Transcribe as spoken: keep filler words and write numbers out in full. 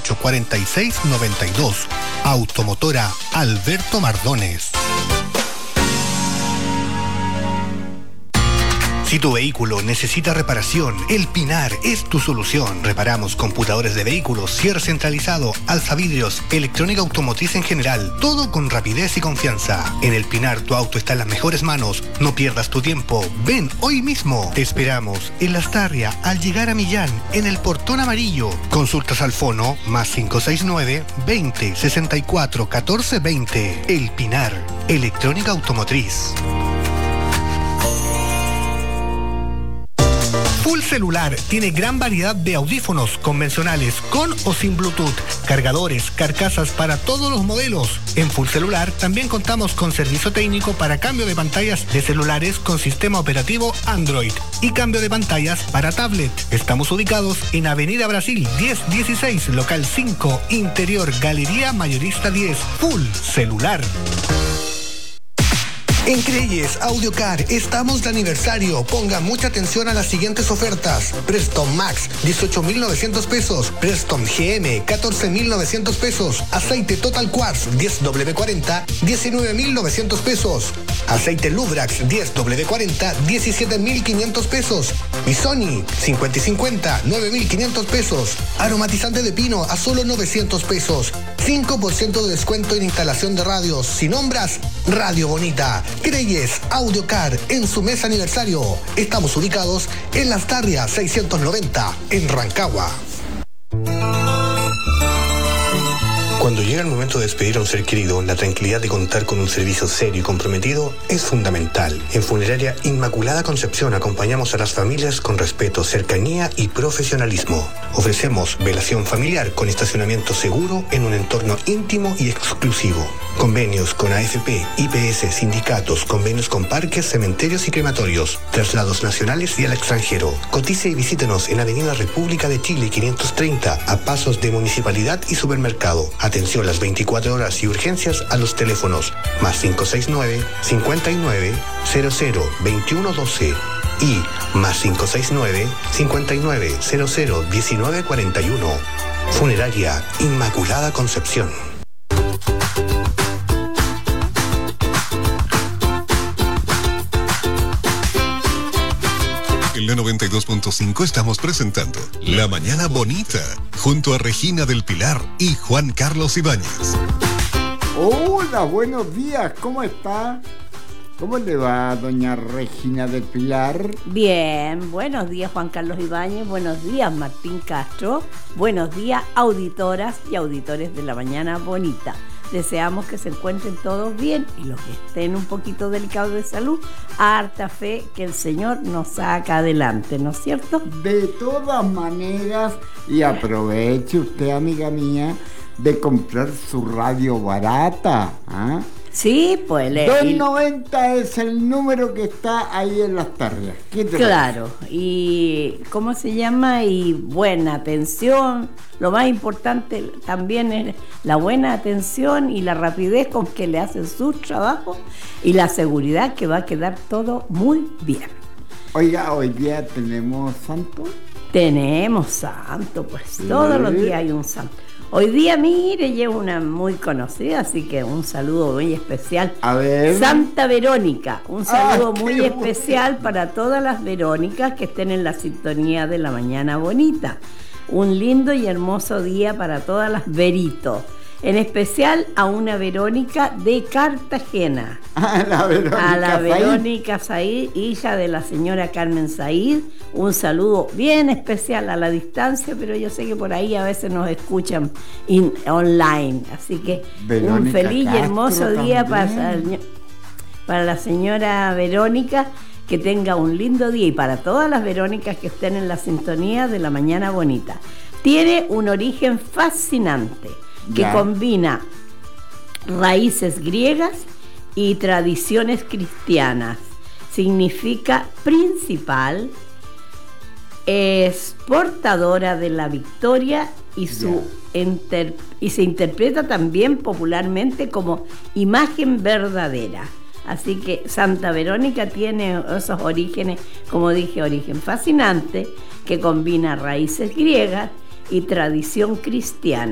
ocho cuatro seis nueve dos. Automotora Alberto Mardones. Si tu vehículo necesita reparación, El Pinar es tu solución. Reparamos computadores de vehículos, cierre centralizado, alzavidrios, electrónica automotriz en general. Todo con rapidez y confianza. En El Pinar tu auto está en las mejores manos. No pierdas tu tiempo. Ven hoy mismo. Te esperamos en Las Tarrias al llegar a Millán, en el portón amarillo. Consultas al fono más cinco seis nueve, veinte, sesenta y cuatro, catorce, veinte. El Pinar, electrónica automotriz. Full Celular tiene gran variedad de audífonos convencionales con o sin Bluetooth, cargadores, carcasas para todos los modelos. En Full Celular también contamos con servicio técnico para cambio de pantallas de celulares con sistema operativo Android y cambio de pantallas para tablet. Estamos ubicados en Avenida Brasil diez dieciséis, local cinco, interior Galería Mayorista diez. Full Celular. En Creyes Audiocar estamos de aniversario. Ponga mucha atención a las siguientes ofertas. Preston Max, dieciocho mil novecientos pesos. Preston G M, catorce mil novecientos pesos. Aceite Total Quartz, diez W cuarenta, diecinueve mil novecientos pesos. Aceite Lubrax, diez W cuarenta, diecisiete mil quinientos pesos. Bisoni, cincuenta y cincuenta, nueve mil quinientos pesos. Aromatizante de pino a solo novecientos pesos. cinco por ciento de descuento en instalación de radios. Si nombras, Radio Bonita. Creyes Audiocar en su mes aniversario. Estamos ubicados en Las Tarrias seiscientos noventa, en Rancagua. Cuando llega el momento de despedir a un ser querido, la tranquilidad de contar con un servicio serio y comprometido es fundamental. En Funeraria Inmaculada Concepción acompañamos a las familias con respeto, cercanía y profesionalismo. Ofrecemos velación familiar con estacionamiento seguro en un entorno íntimo y exclusivo. Convenios con A F P, I P S, sindicatos, convenios con parques, cementerios y crematorios, traslados nacionales y al extranjero. Cotice y visítenos en Avenida República de Chile quinientos treinta, a pasos de Municipalidad y Supermercado. Atención las veinticuatro horas y urgencias a los teléfonos más cinco seis nueve, cincuenta y nueve, cero cero, veintiuno doce y más cinco seis nueve, cincuenta y nueve, cero cero, diecinueve cuarenta y uno. Funeraria Inmaculada Concepción. En la noventa y dos punto cinco estamos presentando La Mañana Bonita, junto a Regina del Pilar y Juan Carlos Ibáñez. Hola, buenos días, ¿cómo está? ¿Cómo le va, doña Regina del Pilar? Bien, buenos días, Juan Carlos Ibáñez, buenos días, Martín Castro, buenos días, auditoras y auditores de La Mañana Bonita. Deseamos que se encuentren todos bien y los que estén un poquito delicados de salud, harta fe que el Señor nos saca adelante, ¿no es cierto? De todas maneras, y aproveche usted, amiga mía, de comprar su radio barata, ¿ah? ¿eh? Sí, pues... Le, dos noventa es el número que está ahí en Las Tarrias. Claro, y ¿cómo se llama? Y buena atención. Lo más importante también es la buena atención y la rapidez con que le hacen sus trabajos y la seguridad que va a quedar todo muy bien. Oiga, hoy día tenemos santo. Tenemos santo, pues ¿sí? Todos los días hay un santo. Hoy día, mire, llevo una muy conocida, así que un saludo muy especial. A ver. Santa Verónica, un saludo ah, muy bueno. especial para todas las Verónicas que estén en la sintonía de La Mañana Bonita. Un lindo y hermoso día para todas las Veritos. En especial a una Verónica de Cartagena. A la Verónica A la Verónica Said, hija de la señora Carmen Said. Un saludo bien especial a la distancia, pero yo sé que por ahí a veces nos escuchan in, online. Así que Verónica un feliz Castro y hermoso día para, para la señora Verónica. Que tenga un lindo día y para todas las Verónicas que estén en la sintonía de La Mañana Bonita. Tiene un origen fascinante que ya. combina raíces griegas y tradiciones cristianas. Significa principal, es portadora de la victoria y, su inter, y se interpreta también popularmente como imagen verdadera. Así que Santa Verónica tiene esos orígenes, como dije, origen fascinante, que combina raíces griegas y tradición cristiana.